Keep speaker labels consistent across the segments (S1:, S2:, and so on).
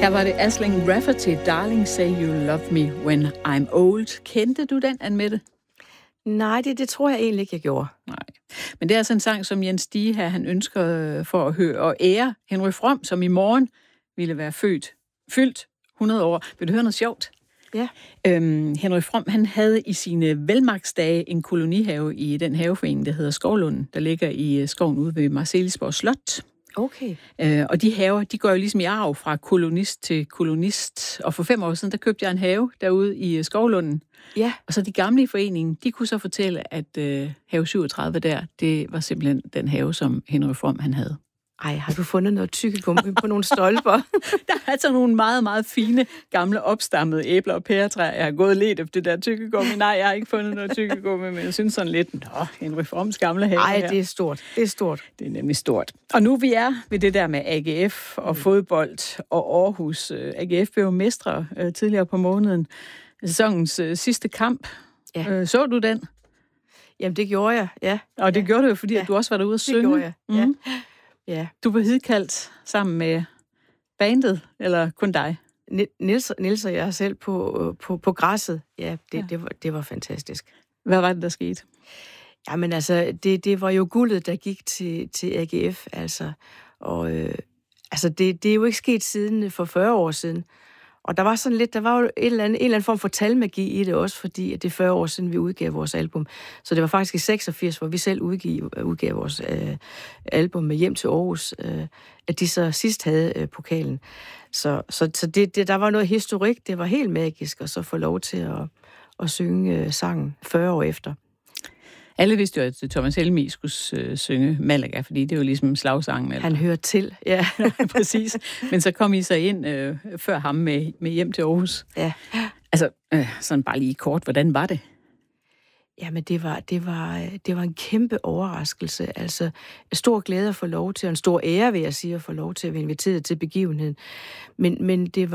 S1: Her var det Aisling Rafferty, Darling Say You Love Me When I'm Old. Kendte du den, Anne-Mette?
S2: Nej, det tror jeg egentlig ikke, jeg gjorde.
S1: Nej. Men det er altså en sang, som Jens Stige her, han ønsker for at høre og ære Henry From, som i morgen ville være fyldt 100 år. Vil du høre noget sjovt?
S2: Ja.
S1: Henry From, han havde i sine velmagtsdage en kolonihave i den haveforening, der hedder Skovlunden, der ligger i skoven ude ved Marselisborg Slot.
S2: Okay.
S1: Og de haver, de går jo ligesom i arv fra kolonist til kolonist. Og for 5 år siden, der købte jeg en have derude i Skovlunden.
S2: Ja.
S1: Og så de gamle i foreningen, de kunne så fortælle, at have 37 der, det var simpelthen den have, som Henry From han havde.
S2: Ej, har du fundet noget tykkegummi på nogle stolper?
S1: Der er altså nogle meget, meget fine, gamle, opstammede æbler og pæretræer. Jeg har gået og let efter det der tykkegummi. Nej, jeg har ikke fundet noget tykkegummi, men jeg synes sådan lidt, Henry Froms gamle have.
S2: Ej, det er stort. Det er stort.
S1: Det er nemlig stort. Og nu vi er ved det der med AGF og fodbold og Aarhus. AGF blev jo mestre tidligere på måneden. Sæsonens sidste kamp. Ja. Så du den?
S2: Jamen, det gjorde jeg, ja.
S1: Og det gjorde du jo, fordi at du også var derude at synge.
S2: Det gjorde jeg, ja. Ja.
S1: Du var hidkaldt sammen med bandet, eller kun dig?
S2: Niels og jeg selv på græsset. Ja, det var fantastisk.
S1: Hvad var det, der skete?
S2: Jamen altså, det var jo guldet, der gik til AGF, altså. Og det er jo ikke sket siden for 40 år siden. Og der var jo en eller anden form for talmagi i det også, fordi at det er 40 år siden, vi udgav vores album. Så det var faktisk i 86, hvor vi selv udgav vores album med Hjem til Aarhus, at de så sidst havde pokalen. Så der var noget historik, det var helt magisk at så få lov til at synge sangen 40 år efter.
S1: Alle vidste jo, at Thomas Helmig skulle synge Malaga, fordi det er jo ligesom slagsangen. Eller?
S2: Han hører til, ja.
S1: Præcis. Men så kom I så ind før ham med Hjem til Aarhus.
S2: Ja.
S1: Altså, sådan bare lige kort, hvordan var det?
S2: Jamen, det var en kæmpe overraskelse. Altså, stor glæde at få lov til, og en stor ære, vil jeg sige, at få lov til at være inviteret til begivenheden. Men det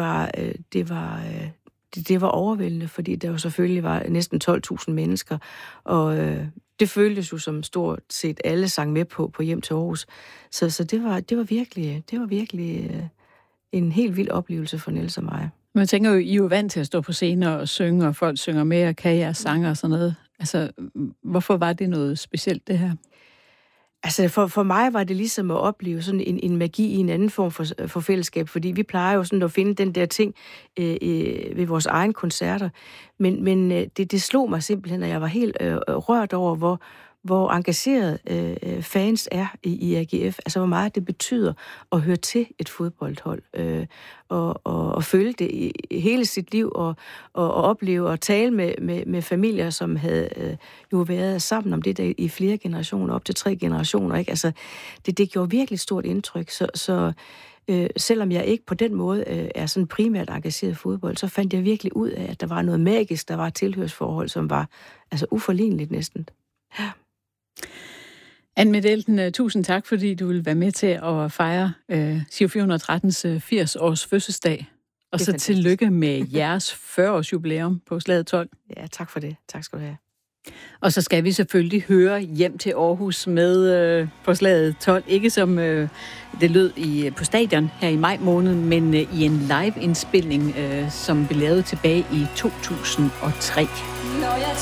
S2: var overvældende, fordi der jo selvfølgelig var næsten 12.000 mennesker, og det føltes jo som stort set alle sang med på Hjem til Aarhus. Så det var virkelig en helt vild oplevelse for Niels og mig.
S1: Men jeg tænker jo, I er jo vant til at stå på scener og synge, og folk synger med og kan jeres sanger og sådan noget. Altså, hvorfor var det noget specielt, det her?
S2: Altså, for mig var det ligesom at opleve sådan en magi i en anden form for fællesskab, fordi vi plejer jo sådan at finde den der ting ved vores egen koncerter. Men det slog mig simpelthen, at jeg var helt rørt over, hvor engageret fans er i AGF. Altså, hvor meget det betyder at høre til et fodboldhold. Og følge det i hele sit liv, og opleve og tale med familier, som havde jo været sammen om det der i flere generationer, op til 3 generationer. Ikke? Altså, det gjorde virkelig stort indtryk. Så selvom jeg ikke på den måde er sådan primært engageret i fodbold, så fandt jeg virkelig ud af, at der var noget magisk, der var et tilhørsforhold, som var altså uforligneligt næsten. Ja.
S1: Anne-Mette Elten, tusind tak, fordi du vil være med til at fejre Giro 413's 80-års fødselsdag. Og så tillykke med jeres 40-års jubilæum på Slaget 12.
S2: Ja, tak for det. Tak skal du have.
S1: Og så skal vi selvfølgelig høre Hjem til Aarhus med på Slaget 12. Ikke som det lød på stadion her i maj måned, men i en live-indspilning, som blev lavet tilbage i 2003.